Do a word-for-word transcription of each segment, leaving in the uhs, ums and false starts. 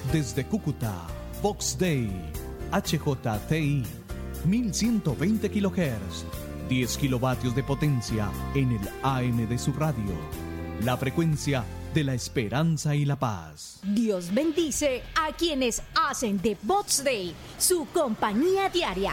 Desde Cúcuta, Vox Day, H J T I, mil ciento veinte kilohertz, diez kilovatios de potencia en el A M de su radio. La frecuencia de la esperanza y la paz. Dios bendice a quienes hacen de Vox Day su compañía diaria.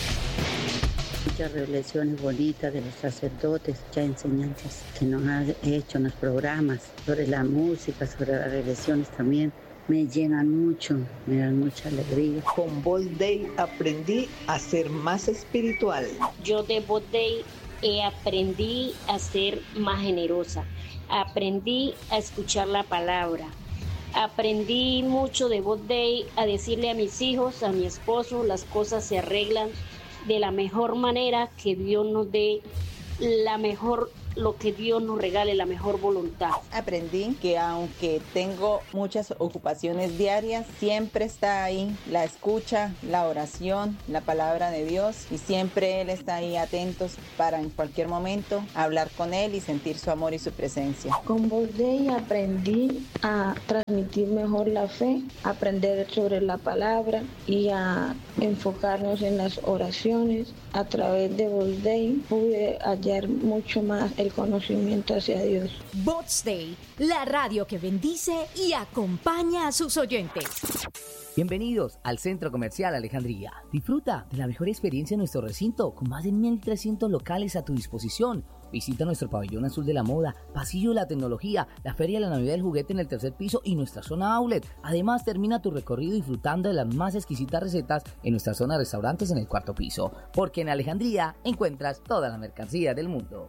Muchas revelaciones bonitas de los sacerdotes, muchas enseñanzas que nos han hecho en los programas sobre la música, sobre las revelaciones también. Me llenan mucho, me dan mucha alegría. Con Vox Day aprendí a ser más espiritual. Yo de Vox Day eh, aprendí a ser más generosa. Aprendí a escuchar la palabra. Aprendí mucho de Vox Day a decirle a mis hijos, a mi esposo, las cosas se arreglan de la mejor manera, que Dios nos dé la mejor, lo que Dios nos regale, la mejor voluntad. Aprendí que aunque tengo muchas ocupaciones diarias, siempre está ahí la escucha, la oración, la palabra de Dios, y siempre Él está ahí atentos para en cualquier momento hablar con Él y sentir su amor y su presencia. Con Vox Day aprendí a transmitir mejor la fe, aprender sobre la palabra y a enfocarnos en las oraciones. A través de Vox Day pude hallar mucho más el conocimiento hacia Dios. Vox Day, la radio que bendice y acompaña a sus oyentes. Bienvenidos al Centro Comercial Alejandría. Disfruta de la mejor experiencia en nuestro recinto con más de mil trescientos locales a tu disposición. Visita nuestro pabellón azul de la moda, pasillo de la tecnología, la feria de la Navidad del juguete en el tercer piso y nuestra zona outlet. Además, termina tu recorrido disfrutando de las más exquisitas recetas en nuestra zona de restaurantes en el cuarto piso. Porque en Alejandría encuentras toda la mercancía del mundo.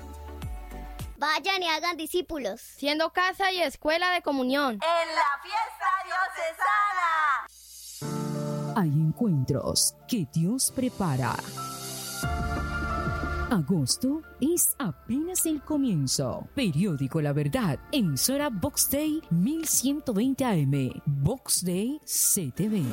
Vayan y hagan discípulos, siendo casa y escuela de comunión en la fiesta diocesana. Hay encuentros que Dios prepara. Agosto es apenas el comienzo. Periódico La Verdad, emisora Vox Day mil ciento veinte A M, Vox Day C T V.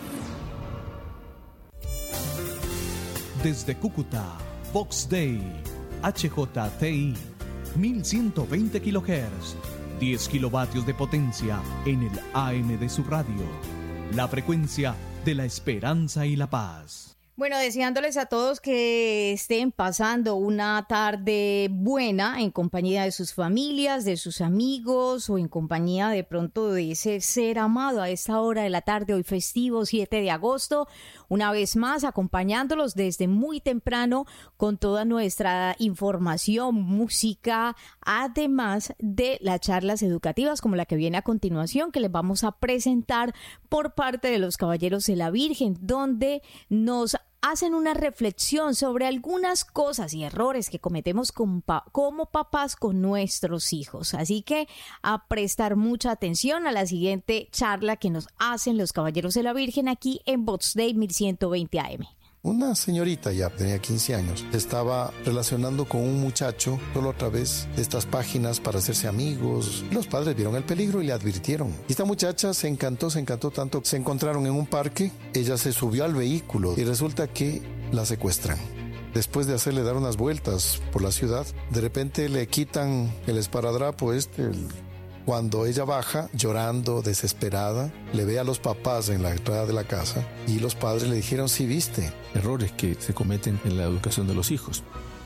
Desde Cúcuta, Vox Day, H J T I, mil ciento veinte kilohertz, diez kilovatios de potencia en el A M de su radio. La frecuencia de la esperanza y la paz. Bueno, deseándoles a todos que estén pasando una tarde buena en compañía de sus familias, de sus amigos o en compañía de pronto de ese ser amado a esta hora de la tarde, hoy festivo siete de agosto. Una vez más acompañándolos desde muy temprano con toda nuestra información, música, además de las charlas educativas como la que viene a continuación, que les vamos a presentar por parte de los Caballeros de la Virgen, donde nos hacen una reflexión sobre algunas cosas y errores que cometemos como, pa- como papás con nuestros hijos. Así que a prestar mucha atención a la siguiente charla que nos hacen los Caballeros de la Virgen aquí en Vox Day mil ciento veinte A M. Una señorita ya tenía quince años, estaba relacionando con un muchacho solo a través de estas páginas para hacerse amigos. Los padres vieron el peligro y le advirtieron. Y esta muchacha se encantó, se encantó tanto. Se encontraron en un parque, ella se subió al vehículo y resulta que la secuestran. Después de hacerle dar unas vueltas por la ciudad, de repente le quitan el esparadrapo este, el... Cuando ella baja, llorando, desesperada, le ve a los papás en la entrada de la casa y los padres le dijeron, sí, viste. Errores que se cometen en la educación de los hijos.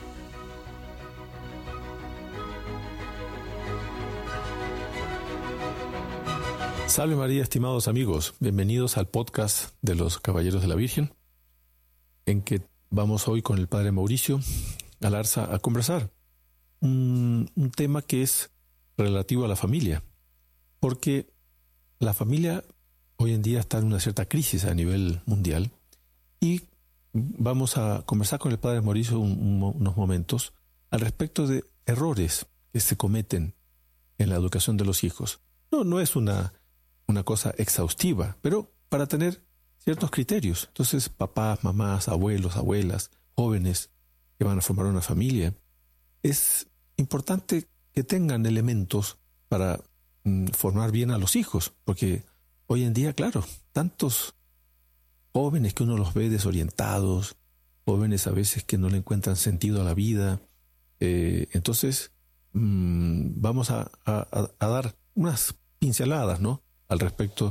Salve María, estimados amigos. Bienvenidos al podcast de los Caballeros de la Virgen, en que vamos hoy con el Padre Mauricio Galarza a conversar. Un, un tema que es relativo a la familia, porque la familia hoy en día está en una cierta crisis a nivel mundial y vamos a conversar con el Padre Mauricio un, un, unos momentos al respecto de errores que se cometen en la educación de los hijos. No, no es una, una cosa exhaustiva, pero para tener ciertos criterios. Entonces, papás, mamás, abuelos, abuelas, jóvenes que van a formar una familia, es importante que tengan elementos para mm, formar bien a los hijos, porque hoy en día, claro, tantos jóvenes que uno los ve desorientados, jóvenes a veces que no le encuentran sentido a la vida, eh, entonces mmm, vamos a, a, a dar unas pinceladas, ¿no?, al respecto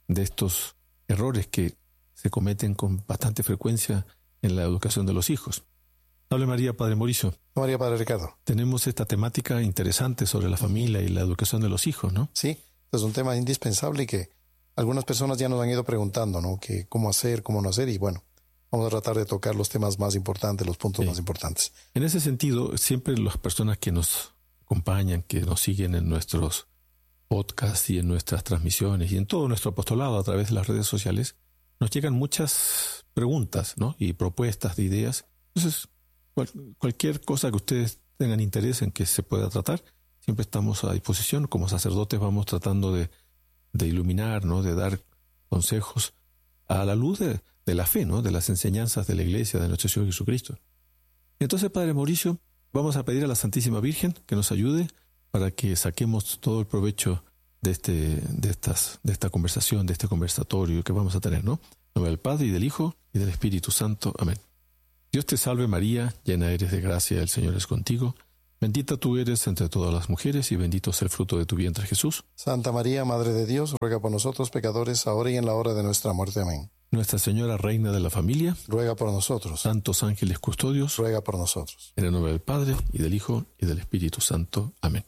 de estos errores que se cometen con bastante frecuencia en la educación de los hijos. Hable María, Padre Mauricio. María, Padre Ricardo. Tenemos esta temática interesante sobre la familia y la educación de los hijos, ¿no? Sí, es un tema indispensable y que algunas personas ya nos han ido preguntando, ¿no? Que cómo hacer, cómo no hacer, y bueno, vamos a tratar de tocar los temas más importantes, los puntos sí. más importantes. En ese sentido, siempre las personas que nos acompañan, que nos siguen en nuestros podcasts y en nuestras transmisiones y en todo nuestro apostolado a través de las redes sociales, nos llegan muchas preguntas, ¿no? Y propuestas de ideas. Entonces, cual, cualquier cosa que ustedes tengan interés en que se pueda tratar, siempre estamos a disposición. Como sacerdotes vamos tratando de, de iluminar, ¿no? De dar consejos a la luz de, de la fe, ¿no? De las enseñanzas de la Iglesia, de nuestro Señor Jesucristo. Entonces, Padre Mauricio, vamos a pedir a la Santísima Virgen que nos ayude para que saquemos todo el provecho de este, de estas, de esta conversación, de este conversatorio que vamos a tener, ¿no? En nombre del Padre, y del Hijo, y del Espíritu Santo. Amén. Dios te salve María, llena eres de gracia, el Señor es contigo. Bendita tú eres entre todas las mujeres, y bendito es el fruto de tu vientre, Jesús. Santa María, Madre de Dios, ruega por nosotros pecadores, ahora y en la hora de nuestra muerte. Amén. Nuestra Señora, Reina de la Familia, ruega por nosotros. Santos ángeles custodios, ruega por nosotros. En el nombre del Padre, y del Hijo, y del Espíritu Santo. Amén.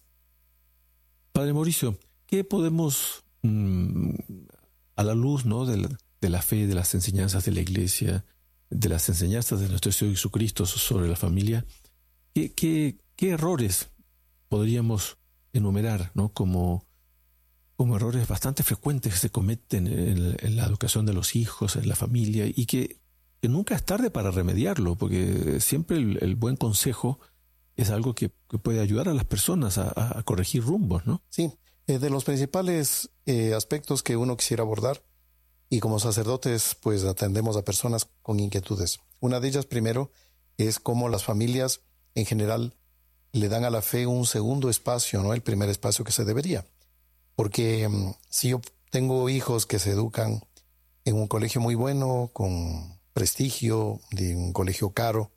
Padre Mauricio, ¿qué podemos, mmm, a la luz, ¿no? de, la, de la fe, de las enseñanzas de la Iglesia, de las enseñanzas de nuestro Señor Jesucristo sobre la familia, qué, qué, qué errores podríamos enumerar, ¿no? como, como errores bastante frecuentes que se cometen en, en la educación de los hijos, en la familia, y que, que nunca es tarde para remediarlo, porque siempre el, el buen consejo es algo que, que puede ayudar a las personas a, a corregir rumbos, ¿no? Sí, eh, de los principales eh, aspectos que uno quisiera abordar, y como sacerdotes pues atendemos a personas con inquietudes. Una de ellas primero es cómo las familias en general le dan a la fe un segundo espacio, no el primer espacio que se debería. Porque um, si yo tengo hijos que se educan en un colegio muy bueno, con prestigio, de un colegio caro,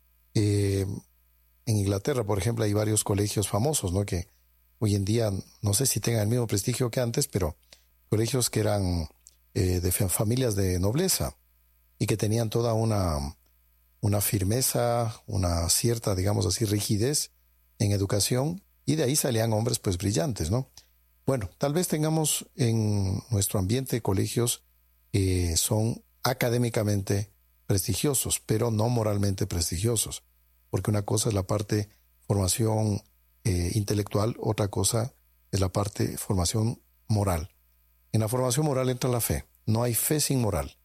eh, en Inglaterra, por ejemplo, hay varios colegios famosos, ¿no? Que hoy en día no sé si tengan el mismo prestigio que antes, pero colegios que eran eh, de familias de nobleza y que tenían toda una, una firmeza, una cierta, digamos así, rigidez en educación, y de ahí salían hombres pues brillantes, ¿no? Bueno, tal vez tengamos en nuestro ambiente colegios que son académicamente prestigiosos, pero no moralmente prestigiosos, porque una cosa es la parte formación eh, intelectual, otra cosa es la parte formación moral. En la formación moral entra la fe. No hay fe sin moral.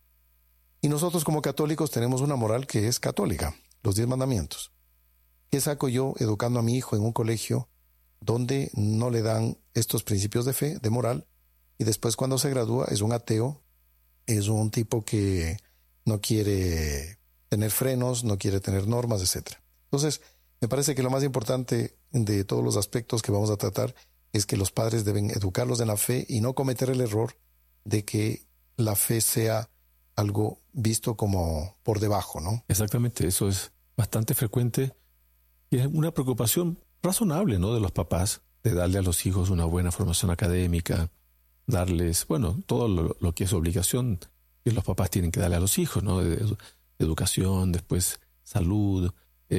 Y nosotros como católicos tenemos una moral que es católica, los diez mandamientos. ¿Qué saco yo educando a mi hijo en un colegio donde no le dan estos principios de fe, de moral, y después cuando se gradúa es un ateo, es un tipo que no quiere tener frenos, no quiere tener normas, etcétera? Entonces, me parece que lo más importante de todos los aspectos que vamos a tratar es que los padres deben educarlos en la fe y no cometer el error de que la fe sea algo visto como por debajo, ¿no? Exactamente, eso es bastante frecuente y es una preocupación razonable, ¿no? De los papás, de darle a los hijos una buena formación académica, darles, bueno, todo lo, lo que es obligación que los papás tienen que darle a los hijos, ¿no? De, de educación, después salud,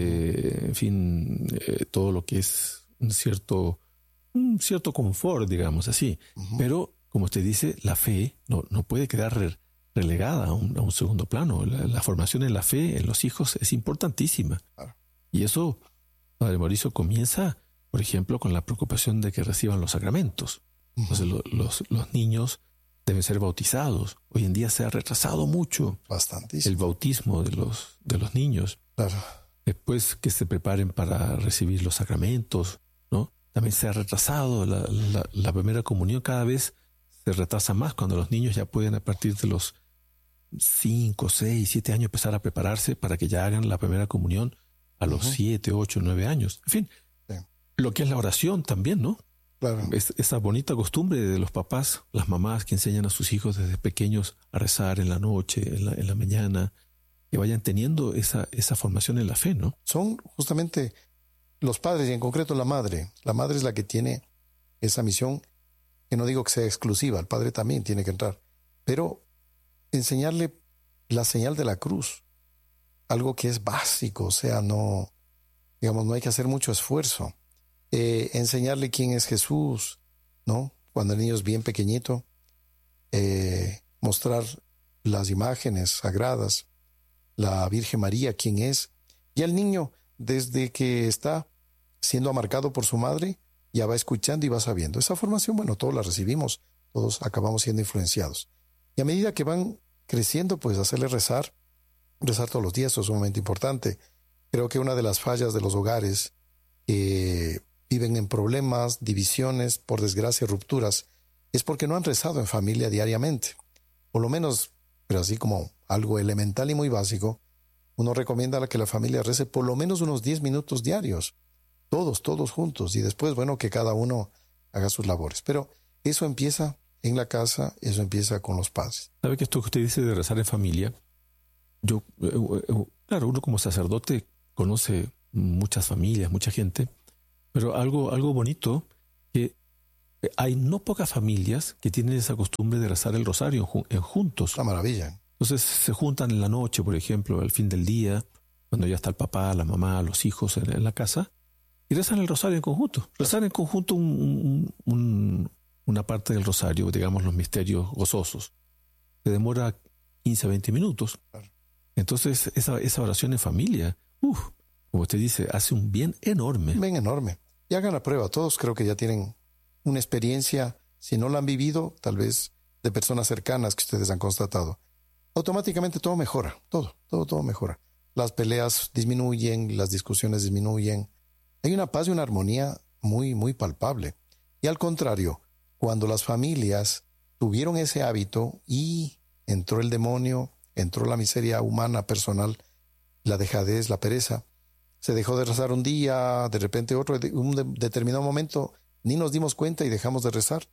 eh, en fin, eh, todo lo que es un cierto, un cierto confort, digamos así. Uh-huh. Pero, como usted dice, la fe no, no puede quedar re, relegada a un, a un segundo plano. La, la formación en la fe en los hijos es importantísima. Claro. Y eso, Padre Mauricio, comienza, por ejemplo, con la preocupación de que reciban los sacramentos. Uh-huh. Entonces, lo, los, los niños deben ser bautizados. Hoy en día se ha retrasado mucho Bastantísimo. el bautismo de los, de los niños. Claro. Después que se preparen para recibir los sacramentos, ¿no? También se ha retrasado la, la, la primera comunión. Cada vez se retrasa más cuando los niños ya pueden a partir de los cinco, seis, siete años empezar a prepararse para que ya hagan la primera comunión a los uh-huh. siete, ocho, nueve años. En fin, sí. Lo que es la oración también, ¿no? Claro. Es esa bonita costumbre de los papás, las mamás que enseñan a sus hijos desde pequeños a rezar en la noche, en la, en la mañana, que vayan teniendo esa, esa formación en la fe, ¿no? Son justamente los padres y en concreto la madre. La madre es la que tiene esa misión, que no digo que sea exclusiva, el padre también tiene que entrar, pero enseñarle la señal de la cruz, algo que es básico, o sea, no, digamos, no hay que hacer mucho esfuerzo. Eh, enseñarle quién es Jesús, ¿no? Cuando el niño es bien pequeñito, eh, mostrar las imágenes sagradas, la Virgen María, quién es, y el niño, desde que está siendo amarcado por su madre, ya va escuchando y va sabiendo. Esa formación, bueno, todos la recibimos, todos acabamos siendo influenciados. Y a medida que van creciendo, pues hacerle rezar, rezar todos los días, eso es sumamente importante. Creo que una de las fallas de los hogares que viven en problemas, divisiones, por desgracia, rupturas, es porque no han rezado en familia diariamente. Por lo menos, pero así como algo elemental y muy básico, uno recomienda que la familia rece por lo menos unos diez minutos diarios. Todos, todos juntos. Y después, bueno, que cada uno haga sus labores. Pero eso empieza en la casa, eso empieza con los padres. ¿Sabe que esto que usted dice de rezar en familia? Yo, eh, eh, claro, uno como sacerdote conoce muchas familias, mucha gente, pero algo, algo bonito, que hay no pocas familias que tienen esa costumbre de rezar el rosario en juntos. La maravilla. Entonces se juntan en la noche, por ejemplo, al fin del día, cuando ya está el papá, la mamá, los hijos en, en la casa, y rezan el rosario en conjunto. Rezar en conjunto un, un, un, una parte del rosario, digamos los misterios gozosos, que demora quince a veinte minutos. Claro. Entonces esa, esa oración en familia, uff, como usted dice, hace un bien enorme. Bien enorme. Y hagan la prueba. Todos creo que ya tienen una experiencia, si no la han vivido, tal vez de personas cercanas que ustedes han constatado. Automáticamente todo mejora, todo, todo, todo mejora. Las peleas disminuyen, las discusiones disminuyen. Hay una paz y una armonía muy, muy palpable. Y al contrario, cuando las familias tuvieron ese hábito y entró el demonio, entró la miseria humana personal, la dejadez, la pereza, se dejó de rezar un día, de repente otro, en un de- determinado momento, ni nos dimos cuenta y dejamos de rezar.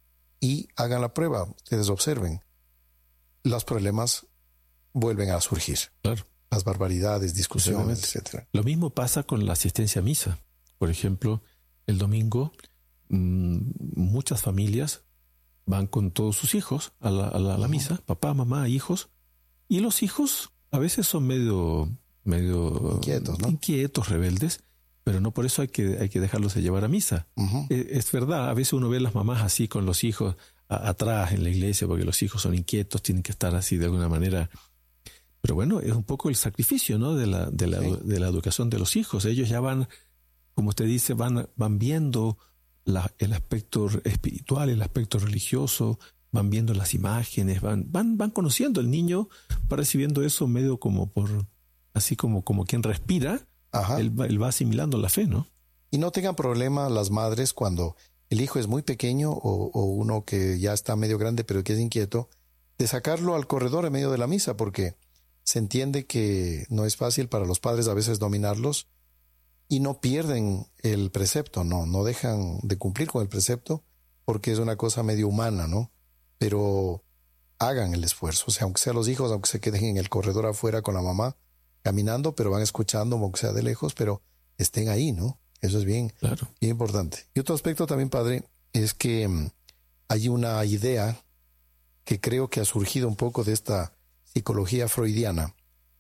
Y hagan la prueba, ustedes observen. Los problemas vuelven a surgir. Claro. Las barbaridades, discusiones, etcétera. Lo mismo pasa con la asistencia a misa. Por ejemplo, el domingo mmm, muchas familias van con todos sus hijos a la, a la, a la misa, papá, mamá, hijos, y los hijos a veces son medio, medio inquietos, ¿no? inquietos, rebeldes, pero no por eso hay que, hay que dejarlos de llevar a misa. Uh-huh. Eh, es verdad, a veces uno ve a las mamás así con los hijos a, atrás en la iglesia porque los hijos son inquietos, tienen que estar así de alguna manera. Pero bueno, es un poco el sacrificio, ¿no? De la, de la, sí. de la educación de los hijos. Ellos ya van, como usted dice, van, van viendo la, el aspecto espiritual, el aspecto religioso, van viendo las imágenes, van, van, van conociendo. El niño va recibiendo eso medio como por, así como, como quien respira. Ajá. Él, va, él va asimilando la fe, ¿no? Y no tengan problema las madres cuando el hijo es muy pequeño o, o uno que ya está medio grande pero que es inquieto, de sacarlo al corredor en medio de la misa, porque se entiende que no es fácil para los padres a veces dominarlos y no pierden el precepto, no, no dejan de cumplir con el precepto porque es una cosa medio humana, ¿no? Pero hagan el esfuerzo, o sea, aunque sean los hijos, aunque se queden en el corredor afuera con la mamá, caminando, pero van escuchando, aunque sea de lejos, pero estén ahí, ¿no? Eso es bien, claro. bien importante. Y otro aspecto también, padre, es que um, hay una idea que creo que ha surgido un poco de esta psicología freudiana,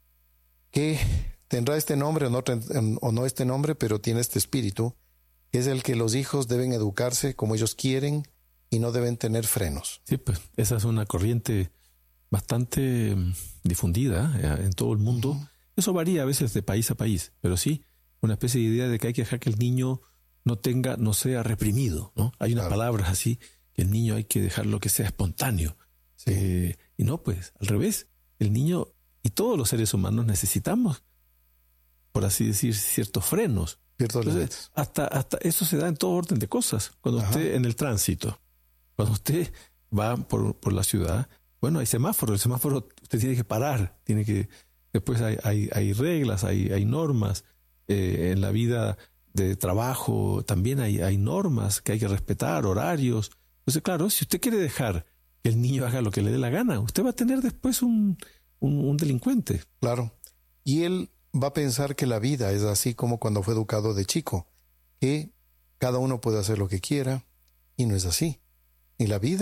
que tendrá este nombre o no, o no este nombre, pero tiene este espíritu, que es el que los hijos deben educarse como ellos quieren y no deben tener frenos. Sí, pues esa es una corriente bastante difundida eh, en todo el mundo. Uh-huh. Eso varía a veces de país a país, pero sí, una especie de idea de que hay que dejar que el niño no tenga, no sea reprimido, ¿no? Hay unas claro. palabras así, que el niño hay que dejarlo que sea espontáneo. Sí. Eh, y no, pues, al revés. El niño y todos los seres humanos necesitamos, por así decir, ciertos frenos. Ciertos Entonces, hasta, hasta eso se da en todo orden de cosas. Cuando Ajá. usted en el tránsito, cuando usted va por, por la ciudad, bueno, hay semáforos. El semáforo usted tiene que parar, tiene que... Después hay, hay, hay reglas, hay, hay normas. Eh, en la vida de trabajo también hay, hay normas que hay que respetar, horarios. Entonces, claro, si usted quiere dejar que el niño haga lo que le dé la gana, usted va a tener después un, un, un delincuente. Claro. Y él va a pensar que la vida es así como cuando fue educado de chico, que cada uno puede hacer lo que quiera, y no es así. Y la vida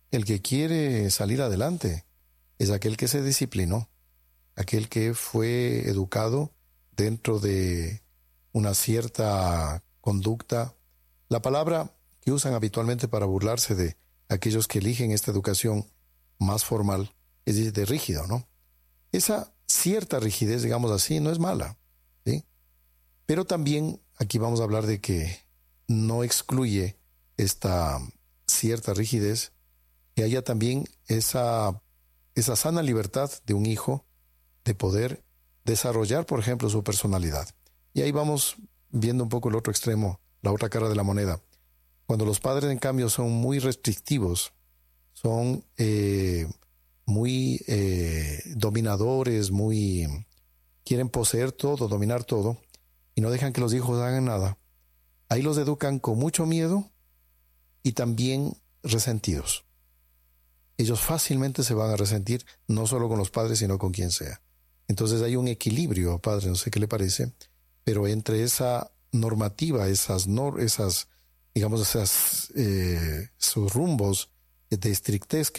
el que quiere salir adelante es aquel que se disciplinó, aquel que fue educado dentro de una cierta conducta. La palabra que usan habitualmente para burlarse de aquellos que eligen esta educación más formal es de rígido, ¿no? Esa cierta rigidez, digamos así, no es mala, ¿sí? Pero también aquí vamos a hablar de que no excluye esta cierta rigidez que haya también esa, esa sana libertad de un hijo de poder desarrollar, por ejemplo, su personalidad. Y ahí vamos viendo un poco el otro extremo, la otra cara de la moneda. Cuando los padres, en cambio, son muy restrictivos, son eh, muy eh, dominadores, muy quieren poseer todo, dominar todo, y no dejan que los hijos hagan nada, ahí los educan con mucho miedo y también resentidos. Ellos fácilmente se van a resentir, no solo con los padres, sino con quien sea. Entonces hay un equilibrio, padre, no sé qué le parece, pero entre esa normativa, esas, nor, esas digamos, esas, eh, esos rumbos de estrictez que